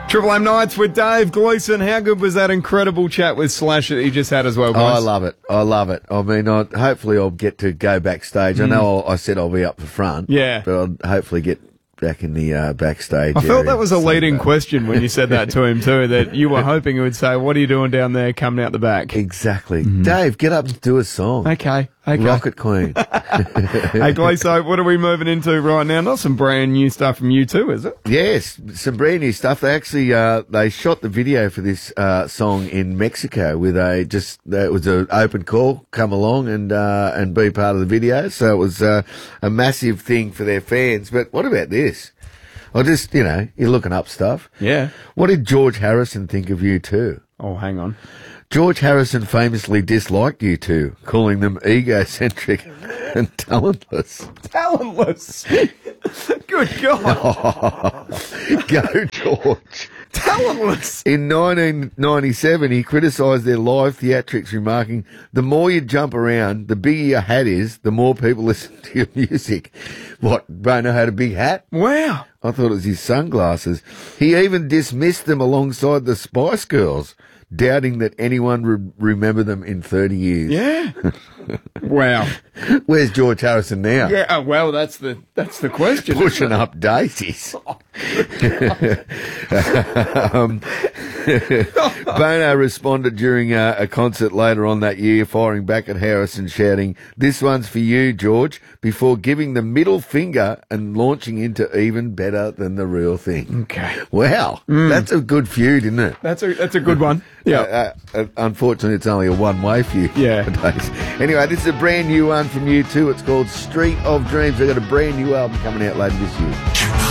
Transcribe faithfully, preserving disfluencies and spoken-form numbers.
Triple M Nights with Dave Gleeson. How good was that incredible chat with Slash that he just had as well, guys? Oh, I love it. I love it. I mean, I'll, hopefully I'll get to go backstage. Mm. I know I'll, I said I'll be up the front. Yeah. But I'll hopefully get back in the uh, backstage I felt area that was a leading someday. question when you said that to him too, that you were hoping he would say, what are you doing down there coming out the back? Exactly. Mm-hmm. Dave, get up and do a song. Okay. Okay. Rocket Queen. Hey, Gleeso, what are we moving into right now? Not some brand new stuff from you too, is it? Yes, some brand new stuff. They actually uh, they shot the video for this uh, song in Mexico with a just uh, it was an open call, come along and uh, and be part of the video. So it was uh, a massive thing for their fans. But what about this? I just you know you're looking up stuff. Yeah. What did George Harrison think of U two? Oh, hang on. George Harrison famously disliked U two, calling them egocentric and talentless. Talentless? Good God. Oh, go, George. Talentless. In nineteen ninety-seven, he criticised their live theatrics, remarking, the more you jump around, the bigger your hat is, the more people listen to your music. What, Bono had a big hat? Wow. I thought it was his sunglasses. He even dismissed them alongside the Spice Girls, doubting that anyone would remember them in thirty years. Yeah. Wow. Where's George Harrison now? Yeah, oh, well, that's the that's the question. Pushing up daisies. um, Bono responded during a, a concert later on that year, firing back at Harrison, shouting, "This one's for you, George," before giving the middle finger and launching into even better than the real thing. Okay. Wow. Mm. That's a good feud, isn't it? That's a that's a good one. Yeah. Uh, uh, unfortunately, it's only a one-way feud. Yeah. Nowadays. Anyway, this is a brand new one from U two. It's called Street of Dreams. They've got a brand new album coming out later this year.